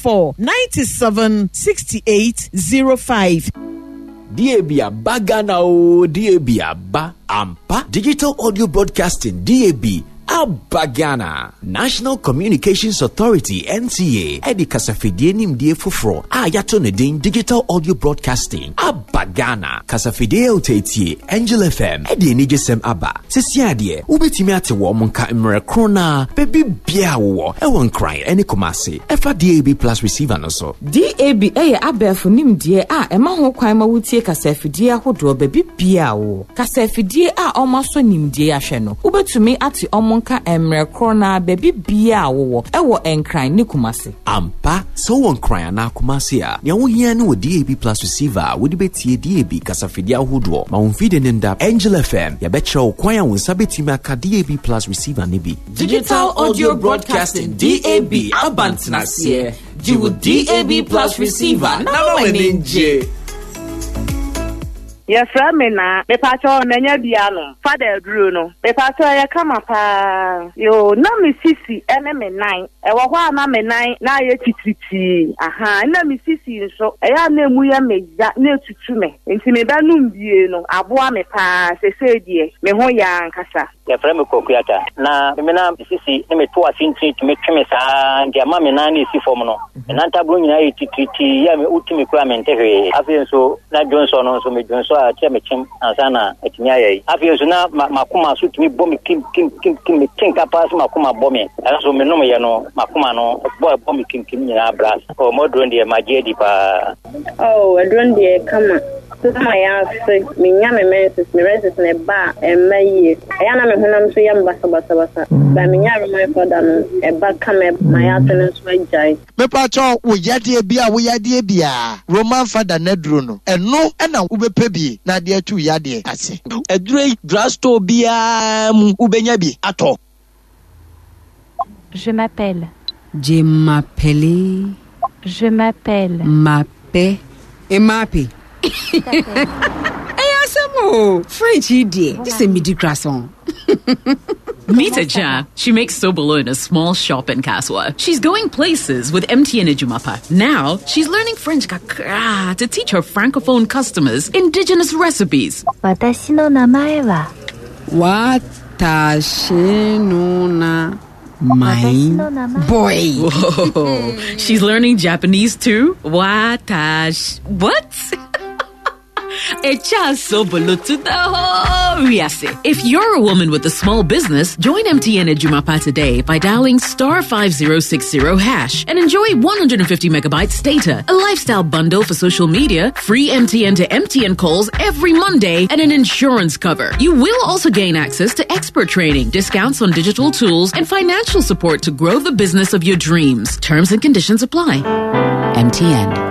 044 97 68 05. DAB Bagana o DAB Abba Ampa Digital Audio Broadcasting DAB Abagana National Communications Authority NCA Edi Kasafidie nimdie fufro ayato ne din Digital Audio Broadcasting Abagana Kasafidie otetie Angel FM Edi enigesem aba sesiadie ubetimi ate wo monka mre krona bebi bia wo ewon cry eni komase efa DAB Plus receiver no so DAB eye abefo nimdie a ema ho kwan ma wutie Kasafidie ahodo bebi bia wo Kasafidie a omaso nimdie ahwe no ubetumi ate ka emre krona bebi bia wo ewo enkran ni kumase ampa so won kran na kumase a ne wo hia ne wo DAB Plus receiver wo di betie DAB Kasafidie ahodo ma won feed ne nda Angel FM ya beche wo kwan won sabetimi aka DAB Plus receiver ne bi Digital Audio Broadcasting DAB abantnase jiwo DAB Plus receiver na wenenje. Yes, Ramina. Me pacho nenya biano. Father Drew no. Me pacho ya kama pa. Yo, na mi sisi ene me nine. Ewa hwa na me nine na ye tititi. Aha, na mi sisi nso. Eya na emu ya meja na tutu me. Nti me ba num bie no. Aboa me pa sese die. Me ho ya nkasa. Ya frame kokuyata. Na me na sisi me to asinti me tweme sa ndia ma me na isi form no. Na tablo nyina ye tititi ya me utimi kwa mentehwe. Afi nso na Johnson no so me Johnson a mechim ansana etinya yai afi so na makuma so timi bomi kim kapas makuma bomi so me no me no makuma no bomi kim nyina bras o modron de magedi pa edron de kama so my say me nya me menses me resis ne ba emaye eya na me honam so yam basa ba me nya me for da no e ba kama my atene so ajai me pa cho wo yade bia Roman father nedro no eno na ubepe bi na de atu yade ase edure drasto bia ubenya bi ato. Je m'appelle Mape et Mapi. French idiot. This is midi croissant. Meet Aja. She makes Sobolo in a small shop in Kaswa. She's going places with MTN Ejumapa. Now, she's learning French kakra to teach her francophone customers indigenous recipes. Watashi no namae wa Watashi no na my boy. Whoa. She's learning Japanese too? Watashi. What? If you're a woman with a small business, join MTN Ejumapa today by dialing *5060# and enjoy 150 megabytes data, a lifestyle bundle for social media, free MTN to MTN calls every Monday, and an insurance cover. You will also gain access to expert training, discounts on digital tools, and financial support to grow the business of your dreams. Terms and conditions apply. MTN.